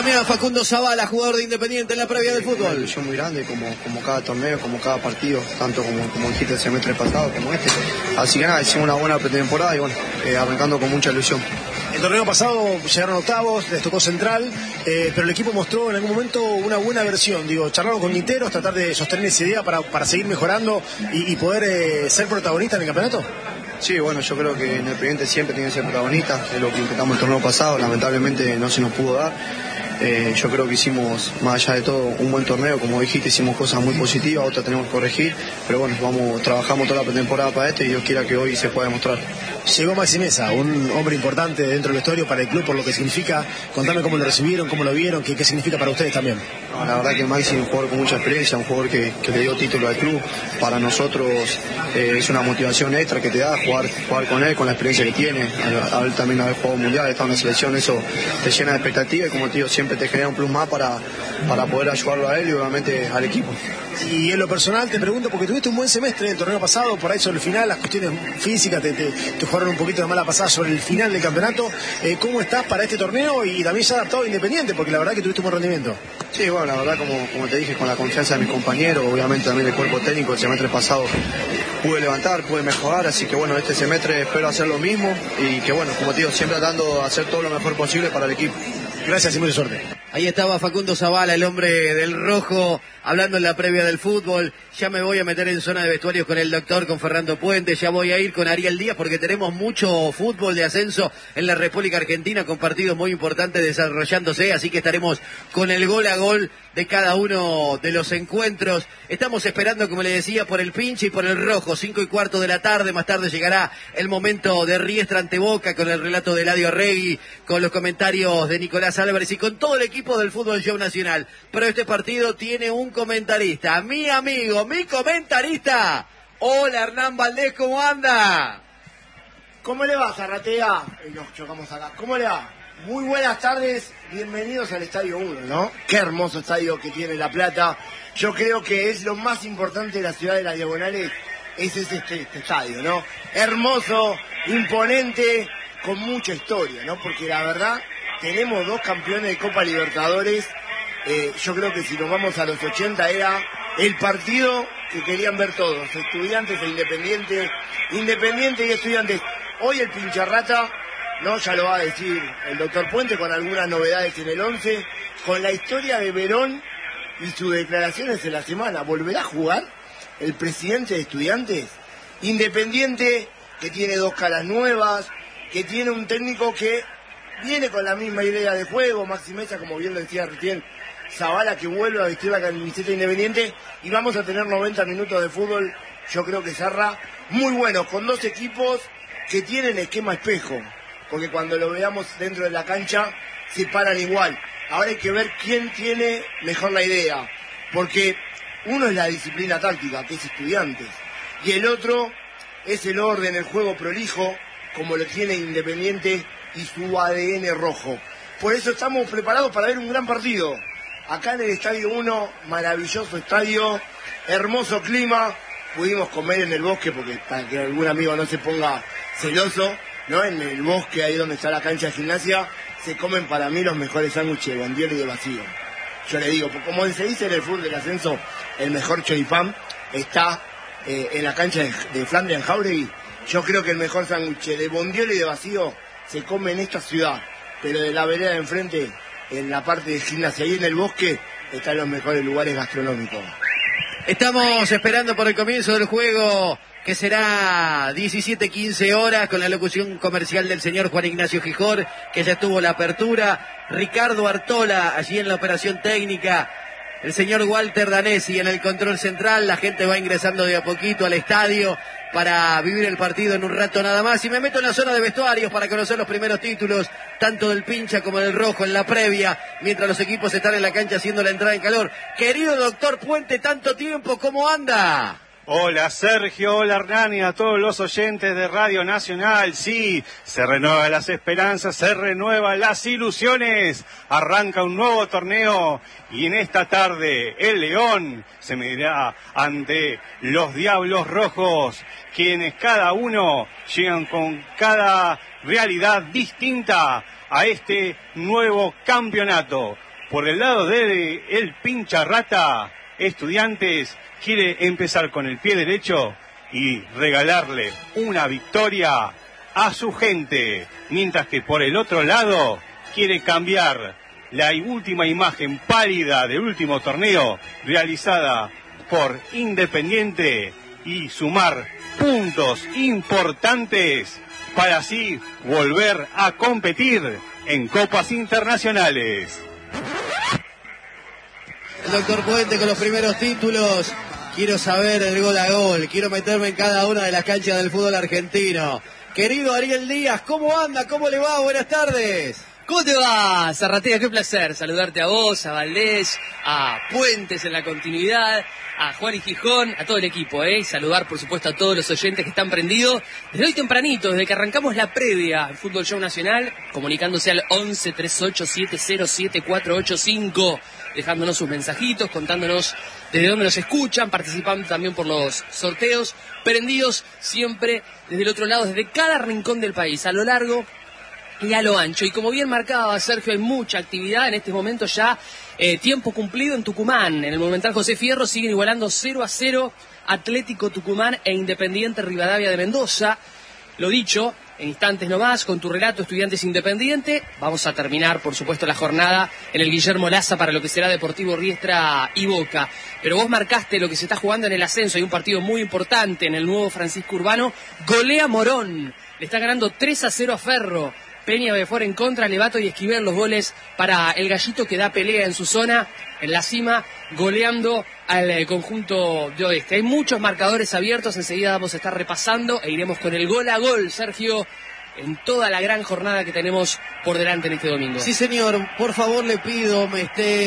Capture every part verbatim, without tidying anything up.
También a Facundo Zavala, jugador de Independiente en la previa del fútbol. Una ilusión muy grande, como, como cada torneo, como cada partido, tanto como, como dijiste el semestre pasado, como este. Así que nada, hicimos una buena pretemporada y bueno, eh, arrancando con mucha ilusión. El torneo pasado llegaron octavos, les tocó Central, eh, pero el equipo mostró en algún momento una buena versión. Digo, charlaron con Quinteros, tratar de sostener esa idea para, para seguir mejorando y, y poder eh, ser protagonista en el campeonato. Sí, bueno, yo creo que Independiente siempre tiene que ser protagonista, es lo que intentamos el torneo pasado, lamentablemente no se nos pudo dar. Eh, yo creo que hicimos, más allá de todo, un buen torneo, como dijiste, hicimos cosas muy positivas, otras tenemos que corregir, pero bueno, vamos, trabajamos toda la pretemporada para esto y Dios quiera que hoy se pueda demostrar. Llegó Maxi Meza, un hombre importante dentro del vestuario para el club, por lo que significa. Contame cómo lo recibieron, cómo lo vieron, qué, qué significa para ustedes también. No, la verdad que Maxi es un jugador con mucha experiencia, un jugador que, que le dio título al club. Para nosotros eh, es una motivación extra que te da jugar, jugar con él, con la experiencia que tiene. A, a él también haber jugado mundial, estar en la selección, eso te llena de expectativa y como te digo, siempre te genera un plus más para, para poder ayudarlo a él y obviamente al equipo. Y en lo personal te pregunto, porque tuviste un buen semestre en el torneo pasado, por ahí sobre el final, las cuestiones físicas te, te, te jugaron un poquito de mala pasada sobre el final del campeonato. Eh, ¿Cómo estás para este torneo y también ya adaptado a Independiente? Porque la verdad que tuviste un buen rendimiento. Sí, bueno, la verdad, como, como te dije, con la confianza de mis compañeros, obviamente también el cuerpo técnico, el semestre pasado pude levantar, pude mejorar, así que bueno, este semestre espero hacer lo mismo y que bueno, como te digo, siempre tratando de hacer todo lo mejor posible para el equipo. Gracias y mucha suerte. Ahí estaba Facundo Zavala, el hombre del rojo, hablando en la previa del fútbol. Ya me voy a meter en zona de vestuarios con el doctor, con Fernando Puente. Ya voy a ir con Ariel Díaz porque tenemos mucho fútbol de ascenso en la República Argentina con partidos muy importantes desarrollándose. Así que estaremos con el gol a gol de cada uno de los encuentros. Estamos esperando, como le decía, por el pinche y por el rojo. Cinco y cuarto de la tarde. Más tarde llegará el momento de Riestra ante Boca con el relato de Eladio Arregui, con los comentarios de Nicolás Álvarez y con todo el equipo del Fútbol Show Nacional. Pero este partido tiene un comentarista, mi amigo, mi comentarista. Hola, Hernán Valdés, ¿cómo anda? ¿Cómo le va, Zarratea? Eh, nos chocamos acá. ¿Cómo le va? Muy buenas tardes, bienvenidos al Estadio uno, ¿no? Qué hermoso estadio que tiene La Plata. Yo creo que es lo más importante de la ciudad de las Diagonales, ese es este, este estadio, ¿no? Hermoso, imponente, con mucha historia, ¿no? Porque la verdad, tenemos dos campeones de Copa Libertadores. Eh, yo creo que si nos vamos a los ochenta era el partido que querían ver todos, Estudiantes e Independiente, Independiente y Estudiantes. Hoy el pincharrata, no, ya lo va a decir el doctor Puente con algunas novedades en el once, con la historia de Verón y sus declaraciones en la semana. ¿Volverá a jugar el presidente de Estudiantes? Independiente, que tiene dos caras nuevas, que tiene un técnico que viene con la misma idea de juego, Maxi Meza, como bien lo decía recién, Zavala, que vuelve a vestir la camiseta Independiente, y vamos a tener noventa minutos de fútbol, yo creo que Zarra, muy buenos, con dos equipos que tienen esquema espejo, porque cuando lo veamos dentro de la cancha, se paran igual. Ahora hay que ver quién tiene mejor la idea, porque uno es la disciplina táctica, que es Estudiantes, y el otro es el orden, el juego prolijo, como lo tiene Independiente y su A D N rojo. Por eso estamos preparados para ver un gran partido. Acá en el Estadio uno, maravilloso estadio, hermoso clima, pudimos comer en el bosque, porque para que algún amigo no se ponga celoso, ¿no? En el bosque, ahí donde está la cancha de gimnasia, se comen para mí los mejores sándwiches de bondiola y de vacío. Yo le digo, como se dice en el fútbol del ascenso, el mejor choripán está eh, en la cancha de, de Flandria, en Jauregui. Yo creo que el mejor sándwich de bondiola y de vacío se come en esta ciudad, pero de la vereda de enfrente, en la parte de gimnasia y en el bosque, están los mejores lugares gastronómicos. Estamos esperando por el comienzo del juego, que será diecisiete quince horas, con la locución comercial del señor Juan Ignacio Gijor, que ya tuvo la apertura, Ricardo Artola allí en la operación técnica, el señor Walter Danesi en el control central. La gente va ingresando de a poquito al estadio para vivir el partido en un rato nada más, y me meto en la zona de vestuarios para conocer los primeros títulos, tanto del pincha como del rojo en la previa, mientras los equipos están en la cancha haciendo la entrada en calor. Querido doctor Puente, tanto tiempo, ¿cómo anda? Hola Sergio, hola Hernán y a todos los oyentes de Radio Nacional. Sí, se renuevan las esperanzas, se renuevan las ilusiones. Arranca un nuevo torneo y en esta tarde el León se medirá ante los Diablos Rojos, quienes cada uno llegan con cada realidad distinta a este nuevo campeonato. por el lado de el pincha rata, Estudiantes quiere empezar con el pie derecho y regalarle una victoria a su gente, mientras que por el otro lado quiere cambiar la última imagen pálida del último torneo realizada por Independiente y sumar puntos importantes para así volver a competir en copas internacionales. El doctor Puente con los primeros títulos. Quiero saber el gol a gol, quiero meterme en cada una de las canchas del fútbol argentino. Querido Ariel Díaz, ¿cómo anda? ¿Cómo le va? Buenas tardes. ¿Cómo te va, Zarratea? Qué placer saludarte a vos, a Valdés, a Puentes en la continuidad, a Juan y Gijón, a todo el equipo, ¿eh? Y saludar, por supuesto, a todos los oyentes que están prendidos desde hoy tempranito, desde que arrancamos la previa al Fútbol Show Nacional, comunicándose al once treinta y ocho setenta siete cuatro ocho cinco, dejándonos sus mensajitos, contándonos desde dónde nos escuchan, participando también por los sorteos, prendidos siempre desde el otro lado, desde cada rincón del país, a lo largo y a lo ancho. Y como bien marcaba Sergio, hay mucha actividad en este momento ya, eh, tiempo cumplido en Tucumán. En el Monumental José Fierro siguen igualando cero a cero Atlético Tucumán e Independiente Rivadavia de Mendoza. Lo dicho, en instantes nomás, con tu relato Estudiantes Independiente, vamos a terminar, por supuesto, la jornada en el Guillermo Laza para lo que será Deportivo Riestra y Boca. Pero vos marcaste lo que se está jugando en el ascenso, hay un partido muy importante en el nuevo Francisco Urbano. Golea Morón, le está ganando tres a cero a Ferro. Peña Befor en contra, Levato y Esquivel los goles para el Gallito, que da pelea en su zona, en la cima, goleando al eh, conjunto de Oeste. Hay muchos marcadores abiertos, enseguida vamos a estar repasando e iremos con el gol a gol, Sergio, en toda la gran jornada que tenemos por delante en este domingo. Sí, señor, por favor le pido me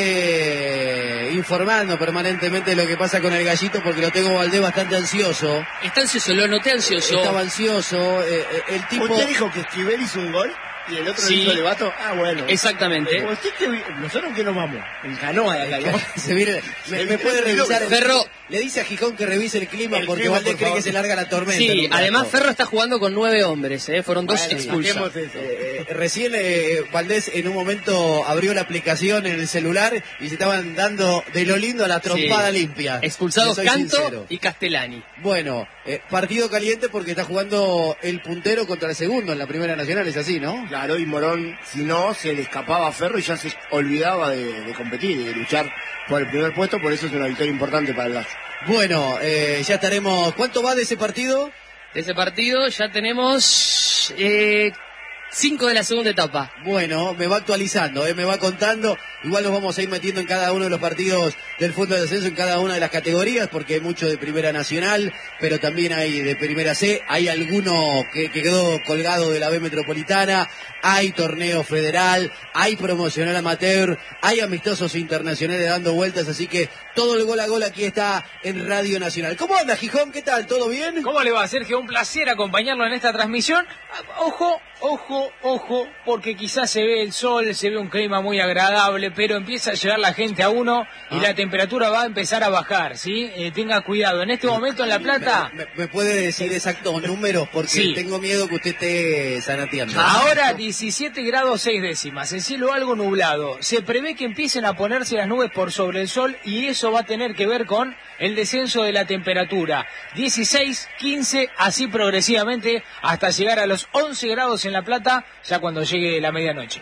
esté informando permanentemente de lo que pasa con el Gallito, porque lo tengo Valdés bastante ansioso. Está ansioso, lo noté ansioso. Estaba ansioso, eh, el tipo... ¿Usted dijo que Esquivel hizo un gol? ¿Y el otro sí. hizo Levato? Ah, bueno. Exactamente. Eh, ¿Usted que, nosotros que nos vamos en canoa de acá, ¿no? Se viene, me, me puede revisar. Ferro le dice a Gijón que revise el clima el porque clima, Valdés por cree favor. que se larga la tormenta. Sí, además Ferro está jugando con nueve hombres, ¿eh? Fueron dos Bueno, expulsos. Eh, eh, recién eh, Valdés en un momento abrió la aplicación en el celular y se estaban dando de lo lindo a la trompada Sí. limpia. Expulsados soy Canto sincero. y Castellani. Bueno, eh, partido caliente porque está jugando el puntero contra el segundo en la Primera Nacional, es así, ¿no? Claro, y Morón, si no, se le escapaba a Ferro y ya se olvidaba de, de competir y de luchar por el primer puesto, por eso es una victoria importante para el Lazo. Bueno, eh, ya estaremos... ¿Cuánto va de ese partido? De ese partido ya tenemos eh, cinco de la segunda etapa. Bueno, me va actualizando, eh, me va contando. Igual nos vamos a ir metiendo en cada uno de los partidos del fútbol de ascenso, en cada una de las categorías, porque hay mucho de Primera Nacional, pero también hay de Primera C. Hay alguno que, que quedó colgado de la B Metropolitana, hay torneo federal, hay promocional amateur, hay amistosos internacionales dando vueltas, así que todo el gol a gol aquí está en Radio Nacional. ¿Cómo anda, Gijón? ¿Qué tal? ¿Todo bien? ¿Cómo le va, Sergio? Un placer acompañarlo en esta transmisión. Ojo, ojo, ojo, porque quizás se ve el sol, se ve un clima muy agradable, pero empieza a llegar la gente a uno y ah. la temperatura va a empezar a bajar, ¿sí? Eh, tenga cuidado. En este momento en La Plata... ¿Me, me, me puede decir exactos números? Porque sí. tengo miedo que usted esté sanateando. Ahora diecisiete grados seis décimas, el cielo algo nublado. Se prevé que empiecen a ponerse las nubes por sobre el sol y eso va a tener que ver con el descenso de la temperatura. dieciséis, quince, así progresivamente hasta llegar a los once grados en La Plata, ya cuando llegue la medianoche.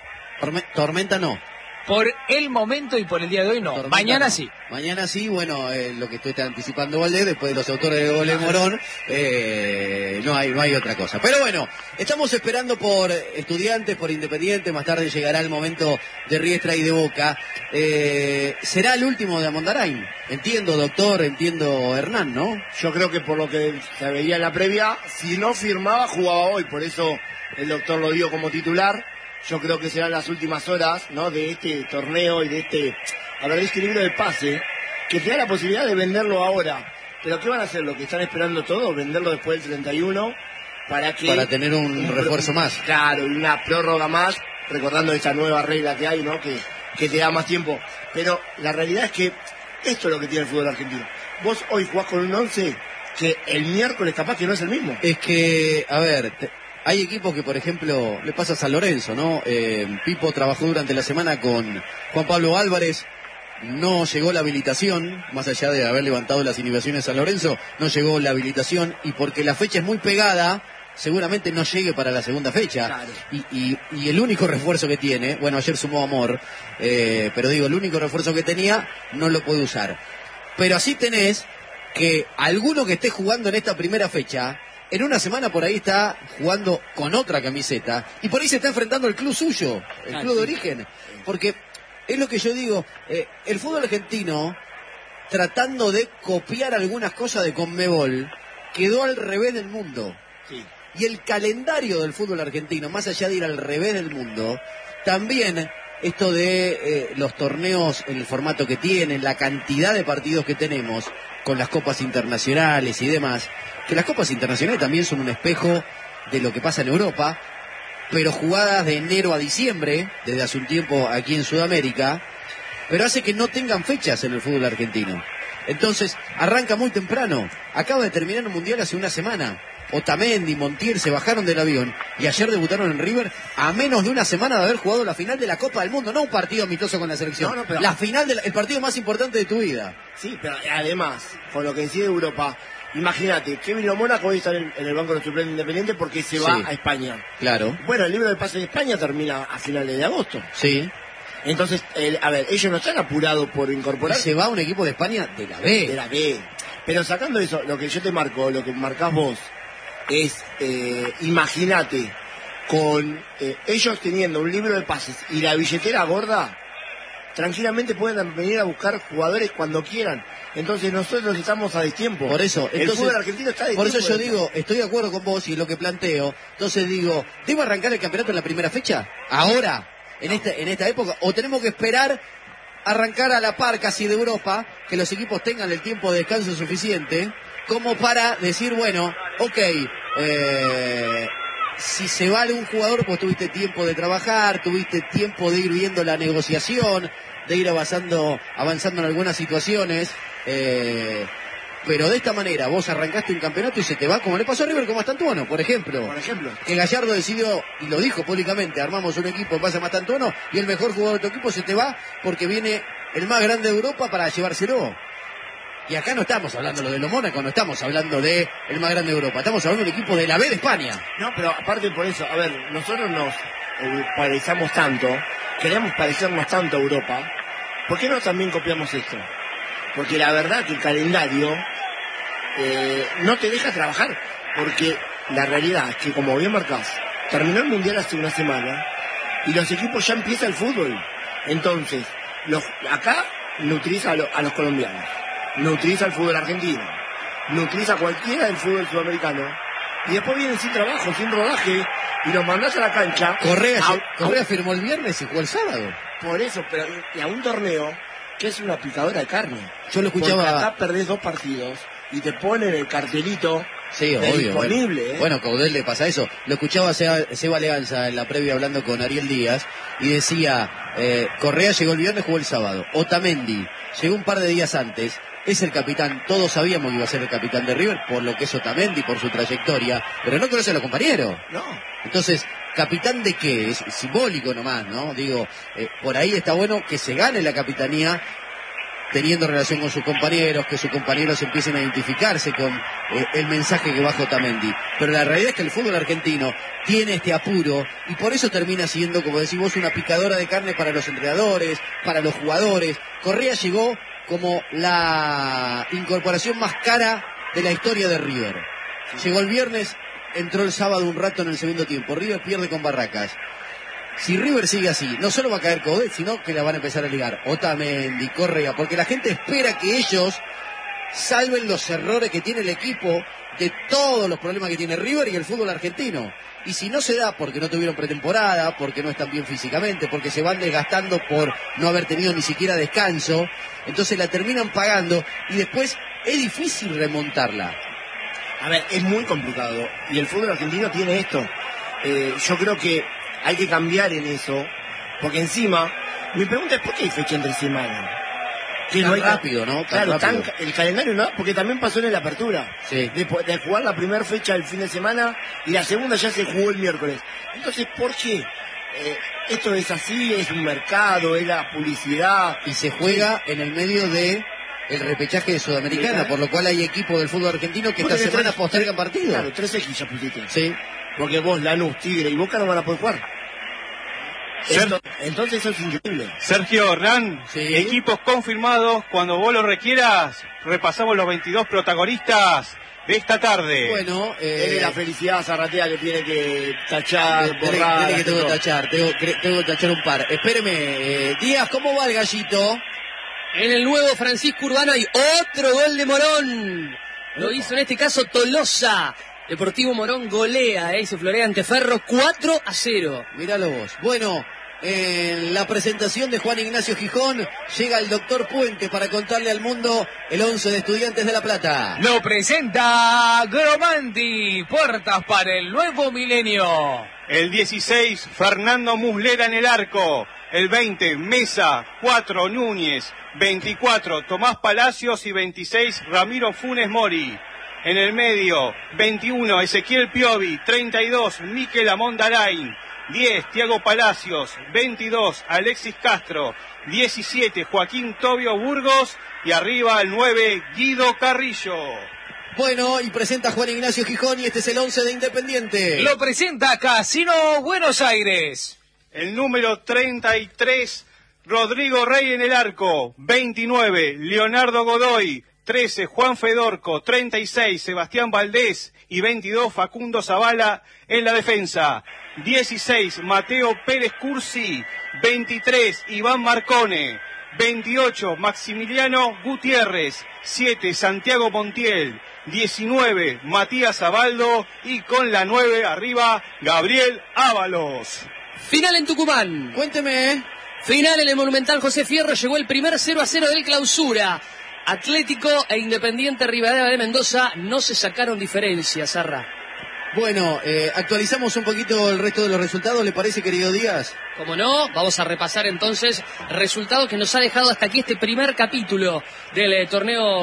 Tormenta no. Por el momento y por el día de hoy no. Tormenta Mañana no. sí. Mañana sí, bueno, eh, lo que estoy anticipando Valdés, después de los autores de Gole Morón, eh, no hay no hay otra cosa. Pero bueno, estamos esperando por Estudiantes, por Independiente, más tarde llegará el momento de Riestra y de Boca. Eh, será el último de Amondarain. Entiendo, doctor, entiendo, Hernán, ¿no? Yo creo que por lo que se veía en la previa, si no firmaba, jugaba hoy, por eso el doctor lo dio como titular. Yo creo que serán las últimas horas, ¿no?, de este torneo y de este, a ver, de este libro de pase, que te da la posibilidad de venderlo ahora. Pero ¿qué van a hacer? Lo que están esperando todos, venderlo después del treinta y uno, para que... Para tener un, un refuerzo más. Claro, y una prórroga más, recordando esa nueva regla que hay, ¿no?, que, que te da más tiempo. Pero la realidad es que esto es lo que tiene el fútbol argentino. Vos hoy jugás con un once que el miércoles capaz que no es el mismo. Es que, a ver... Te... hay equipos que, por ejemplo, le pasa a San Lorenzo, ¿no? Eh, Pipo trabajó durante la semana con Juan Pablo Álvarez, no llegó la habilitación, más allá de haber levantado las inhibiciones a San Lorenzo, no llegó la habilitación, y porque la fecha es muy pegada, seguramente no llegue para la segunda fecha. Claro. Y, y, y el único refuerzo que tiene, bueno, ayer sumó Amor, eh, pero digo, el único refuerzo que tenía no lo puede usar. Pero así tenés que alguno que esté jugando en esta primera fecha, en una semana por ahí está jugando con otra camiseta, y por ahí se está enfrentando el club suyo, el Ah, club de sí. origen. Porque es lo que yo digo, eh, el fútbol argentino, tratando de copiar algunas cosas de Conmebol, quedó al revés del mundo. Sí. Y el calendario del fútbol argentino, más allá de ir al revés del mundo, también esto de eh, los torneos en el formato que tienen, la cantidad de partidos que tenemos con las copas internacionales y demás, que las copas internacionales también son un espejo de lo que pasa en Europa, pero jugadas de enero a diciembre, desde hace un tiempo aquí en Sudamérica, pero hace que no tengan fechas en el fútbol argentino. Entonces, arranca muy temprano. Acaba de terminar un mundial hace una semana. Otamendi, Montiel se bajaron del avión y ayer debutaron en River a menos de una semana de haber jugado la final de la Copa del Mundo, no un partido amistoso con la selección, No, no, pero- la final del partido más importante de tu vida. Sí, pero además, con lo que decide Europa, imagínate, Kevin Lomona hoy está en, en el banco de suplentes Independiente porque se va Sí. a España. Claro, Bueno, el libro de pase de España termina a finales de agosto. sí. Entonces, el- a ver, ellos no están apurados por Y incorporar se va un equipo de España de la B. de la B. Pero sacando eso, lo que yo te marco, lo que marcás vos, es, eh, imagínate, con eh, ellos teniendo un libro de pases y la billetera gorda, tranquilamente pueden venir a buscar jugadores cuando quieran. Entonces nosotros estamos a destiempo. Por eso, el entonces, fútbol argentino está a por eso destiempo. yo digo, estoy de acuerdo con vos y es lo que planteo. Entonces digo, ¿debo arrancar el campeonato en la primera fecha? ¿Ahora? ¿En, esta, en esta época? ¿O tenemos que esperar arrancar a la par casi de Europa, que los equipos tengan el tiempo de descanso suficiente, como para decir, bueno, ok, eh, si se vale un jugador, pues tuviste tiempo de trabajar, tuviste tiempo de ir viendo la negociación, de ir avanzando, avanzando en algunas situaciones, eh, pero de esta manera vos arrancaste un campeonato y se te va, como le pasó a River con Mastantuono, por ejemplo. Por ejemplo. Que Gallardo decidió, y lo dijo públicamente, armamos un equipo en base a Mastantuono y el mejor jugador de tu equipo se te va porque viene el más grande de Europa para llevárselo. Y acá no estamos hablando de lo Mónaco, no estamos hablando de el más grande de Europa, estamos hablando del equipo de la B de España. No, pero aparte por eso, a ver, nosotros nos eh, parecemos tanto, queremos parecernos tanto a Europa, ¿por qué no también copiamos esto? Porque la verdad que el calendario eh, no te deja trabajar, porque la realidad es que, como bien marcás, terminó el Mundial hace una semana y los equipos ya empieza el fútbol. Entonces, los, acá no utiliza a, lo- a los colombianos, no utiliza el fútbol argentino, no utiliza cualquiera del fútbol sudamericano, y después vienen sin trabajo, sin rodaje, y los mandás a la cancha. Correa, a- lle- Correa firmó el viernes y jugó el sábado. por eso, pero y a un torneo que es una picadora de carne. Yo lo Porque escuchaba... acá perdés dos partidos y te ponen el cartelito Sí, de obvio. disponible. Bueno, ¿eh? bueno, Caudel le pasa eso. Lo escuchaba Seba, Seba Leanza en la previa hablando con Ariel Díaz y decía, eh, Correa llegó el viernes, jugó el sábado. Otamendi llegó un par de días antes, es el capitán, todos sabíamos que iba a ser el capitán de River por lo que es Otamendi, por su trayectoria, pero no conoce a los compañeros. No, Entonces, ¿capitán de qué? Es simbólico nomás, ¿no? Digo, eh, por ahí está bueno que se gane la capitanía teniendo relación con sus compañeros, que sus compañeros empiecen a identificarse con eh, el mensaje que baja Otamendi. Pero la realidad es que el fútbol argentino tiene este apuro y por eso termina siendo, como decís vos, una picadora de carne para los entrenadores, para los jugadores. Correa llegó como la incorporación más cara de la historia de River. Llegó el viernes, entró el sábado un rato en el segundo tiempo. River pierde con Barracas. Si River sigue así, no solo va a caer Coudet, sino que la van a empezar a ligar Otamendi, Correa, porque la gente espera que ellos salven los errores que tiene el equipo de todos los problemas que tiene River y el fútbol argentino. Y si no se da porque no tuvieron pretemporada, porque no están bien físicamente, porque se van desgastando por no haber tenido ni siquiera descanso, entonces la terminan pagando y después es difícil remontarla. a ver, es muy complicado. Y el fútbol argentino tiene esto. Eh, yo creo que hay que cambiar en eso, porque encima, mi pregunta es, ¿por qué hay fecha entre semana? Que tan no hay rápido, ¿no? Tan claro, rápido. tan, el calendario no, porque también pasó en la apertura. Sí. De, de jugar la primera fecha el fin de semana y la segunda ya se jugó el miércoles. Entonces, ¿por qué? Eh, esto es así, es un mercado, es la publicidad. Y se juega en el medio de el repechaje de Sudamericana, Sí. por lo cual hay equipos del fútbol argentino que Vos esta tenés semana tres- postergan partidos. Claro, tres X ya pusiste. Sí. Porque vos, Lanús, Tigre y Boca no van a poder jugar. Ser- Esto- entonces eso es increíble. Sergio Hernán, Sí. equipos confirmados. Cuando vos lo requieras, repasamos los veintidós protagonistas de esta tarde. Bueno, eh, Es la felicidad Zarratea que tiene que tachar, Tiene- borrar. tiene que hacer tengo que todo. tachar, tengo, cre- tengo que tachar un par. Espéreme, eh, Díaz, ¿cómo va el gallito? En el nuevo Francisco Urbano hay otro gol de Morón. Lo hizo en este caso Tolosa. Deportivo Morón golea, eh, y se florea ante Ferro cuatro a cero. Míralo vos. Bueno, en la presentación de Juan Ignacio Gijón llega el doctor Puente para contarle al mundo el once de Estudiantes de La Plata. Lo presenta Gromanti, puertas para el nuevo milenio. El dieciséis, Fernando Muslera en el arco. El veinte, Mesa. cuatro, Núñez. veinticuatro, Tomás Palacios. Y veintiséis, Ramiro Funes Mori. En el medio, veintiuno, Ezequiel Piovi. treinta y dos, Miquel Amondarain. diez, Tiago Palacios. veintidós, Alexis Castro. diecisiete, Joaquín Tobio Burgos. Y arriba el nueve, Guido Carrillo. Bueno, y presenta Juan Ignacio Gijón y este es el once de Independiente. Lo presenta Casino Buenos Aires. El número treinta y tres, Rodrigo Rey en el arco. veintinueve, Leonardo Godoy. trece, Juan Fedorco. treinta y seis, Sebastián Valdés. Y veintidós, Facundo Zavala en la defensa. dieciséis, Mateo Pérez Cursi. veintitrés, Iván Marcone. veintiocho, Maximiliano Gutiérrez. siete, Santiago Montiel. diecinueve, Matías Abaldo. Y con la nueve arriba, Gabriel Ábalos. Final en Tucumán. Cuénteme, ¿eh? Final en el Monumental José Fierro. Llegó el primer cero a cero del clausura. Atlético e Independiente Rivadavia de Mendoza no se sacaron diferencias, Zarra. Bueno, eh, actualizamos un poquito el resto de los resultados, ¿le parece, querido Díaz? Como no, vamos a repasar entonces resultados que nos ha dejado hasta aquí este primer capítulo del eh, torneo